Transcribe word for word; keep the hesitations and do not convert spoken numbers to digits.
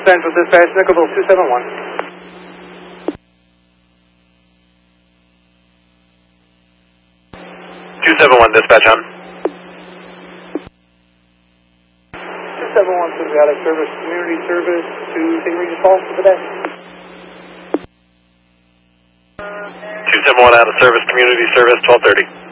Central Dispatch, Nickelville two seven one. two seven one, dispatch on. two seven one, please, out of service, community service to Saint Regis Falls for the day. two seven one out of service, community service, twelve thirty.